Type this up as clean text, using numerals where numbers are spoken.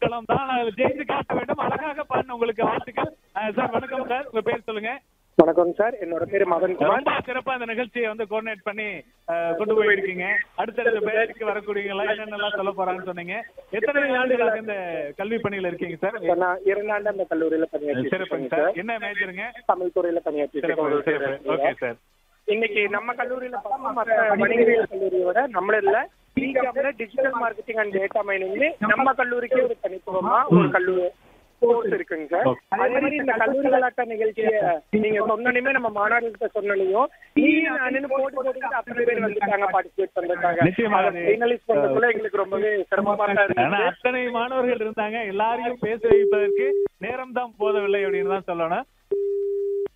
களம் தான், ஜெயித்து காட்ட வேண்டும். அழகாக பாடின உங்களுக்கு வாழ்த்துக்கள். சார் வணக்கம் சார், உங்க பேர் சொல்லுங்க. வணக்கம் சார், என்னோட பேரு மதன்குமார். ரொம்ப சிறப்பா இந்த நிகழ்ச்சியை கோஆர்டினேட் பண்ணி கொண்டு போயிருக்கீங்க. அடுத்தடுத்த பேருக்கு வரக்கூடியவங்க என்னென்னலாம் சொல்ல போறாங்கன்னு சொன்னீங்க. எத்தனை ஆண்டுகளாக இந்த கல்வி பணியில இருக்கீங்க சார்? நான் 2 ஆண்டு அந்த கல்லூரியில பணியாற்றி. சிறப்புங்க சார். என்ன மேஜருங்க? தமிழ் துறையில பணியாற்றி. Okay sir. இன்னைக்கு நம்ம கல்லூரியில பார்த்தா மற்ற வணிகவியல் கல்லூரியோட நம்மள பிகாம்ல digital marketing and data mining நம்ம கல்லுரிக்கு ஒரு தனித்துவமா ஒரு கல்லூரி கோர்ஸ் இருக்குங்க சார். அதே மாதிரி இந்த கல்லூரி விளையாட்ட நிகழ்ச்சியை நீங்க சொன்னோமே நம்ம மாணவர்கள்ட்ட சொன்னோம் போட்டு அத்தனை பேர் வந்துட்டாங்க பார்ட்டிசிபேட் பண்றதுக்காக. ஃபைனலிஸ்ட் பண்றதுல எங்களுக்கு ரொம்பவே சிரமமா இருக்கு. அத்தனை மாணவர்கள் இருந்தாங்க, எல்லாரையும் பேச வைப்பதற்கு நேரம் தான் போதவில்லை அப்படின்னு தான் சொல்லணும்.